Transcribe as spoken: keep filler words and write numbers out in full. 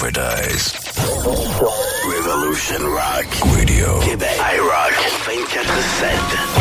Paradise. Revolution Rock Radio. Québec. iRock vingt-quatre sept.